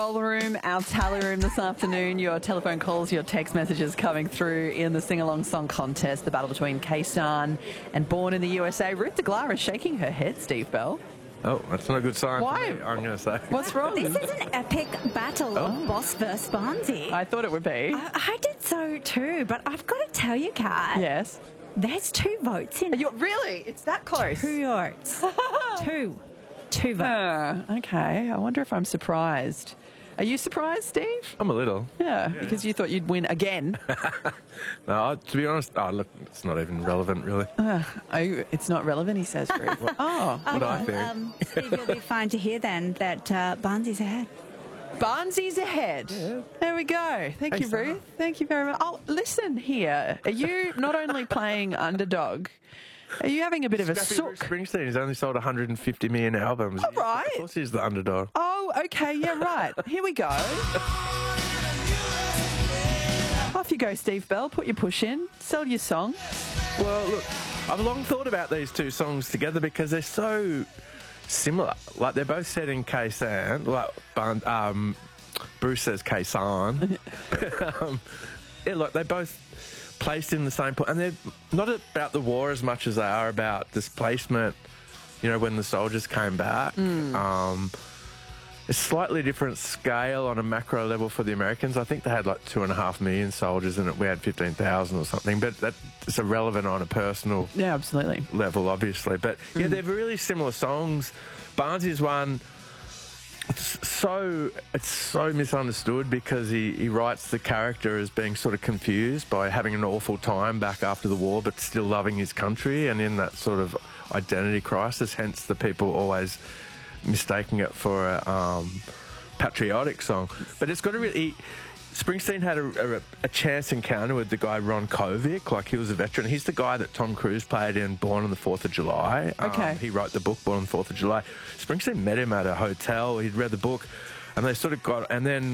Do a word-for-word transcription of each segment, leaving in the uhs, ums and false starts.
Control room, our tally room this afternoon. Your telephone calls, your text messages coming through in the sing-along song contest, the battle between Khe-Sanh and Born in the U S A. Ruth de Glar is shaking her head, Steve Bell. Oh, that's not a good sign. Why? For me, I'm going to say. What's wrong? This is an epic battle Oh. of Boss versus Barnsey. I thought it would be. I, I did so too, but I've got to tell you, Kat. Yes. There's two votes in Are you, really? It's that close? Two votes. two. Two votes. Uh, okay. I wonder if I'm surprised. Are you surprised, Steve? I'm a little. Yeah, because you thought you'd win again. No, to be honest, oh, look, it's not even relevant, really. Uh, oh, it's not relevant, he says, Ruth. Oh. What I think. Um, Steve, you'll be fine to hear then that uh, Barnsey's ahead. Barnsy's ahead. Yeah. There we go. Thank Thanks, you, Ruth. Sarah. Thank you very much. Oh, listen here. Are you not only playing underdog, are you having a bit of a Scrappy Bruce sook? Springsteen has only sold one hundred fifty million albums. All right. Of course he's the underdog. Oh, okay. Yeah, right. Here we go. Off you go, Steve Bell. Put your push in. Sell your song. Well, look, I've long thought about these two songs together because they're so similar. Like, they're both set in Khe-Sanh. Like, Barn- um, Bruce says Khe-Sanh. um, yeah, look, they both placed in the same point. And they're not about the war as much as they are about displacement, you know, when the soldiers came back. Mm. Um, it's slightly different scale on a macro level for the Americans. I think they had like two and a half million soldiers and we had fifteen thousand or something. But that's irrelevant on a personal Yeah, absolutely. level, obviously. But yeah, they're really similar songs. Barnsy's one, it's so it's so misunderstood because he, he writes the character as being sort of confused by having an awful time back after the war, but still loving his country and in that sort of identity crisis. Hence, the people always mistaking it for a um, patriotic song. But it's got a really. Springsteen had a, a, a chance encounter with the guy Ron Kovic, like he was a veteran. He's the guy that Tom Cruise played in Born on the fourth of July. Okay. Um, he wrote the book Born on the fourth of July. Springsteen met him at a hotel. He'd read the book and they sort of got... And then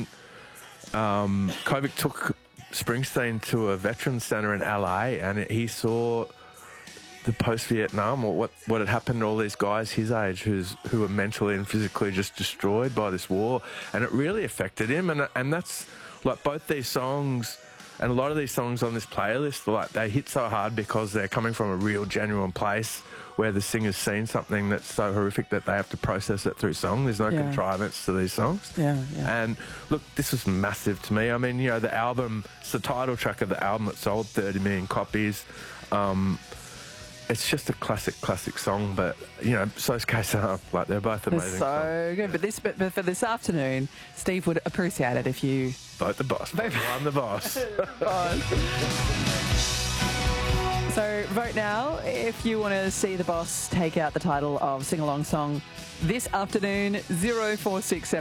um, Kovic took Springsteen to a veterans centre in L A and he saw the post-Vietnam or what, what had happened to all these guys his age who's, who were mentally and physically just destroyed by this war. And it really affected him. And, and that's... Like, both these songs and a lot of these songs on this playlist, like, they hit so hard because they're coming from a real, genuine place where the singer's seen something that's so horrific that they have to process it through song. There's no Yeah. contrivance to these songs. Yeah, yeah. And, look, this was massive to me. I mean, you know, the album, it's the title track of the album that sold thirty million copies. Um, it's just a classic, classic song, but, you know, so's Khe-Sanh. Like, they're both They're amazing songs. so good. But this, but, but for this afternoon, Steve would appreciate it if you... Vote the boss. I'm the boss. So vote now if you want to see the boss take out the title of Sing Along Song this afternoon. zero four six seven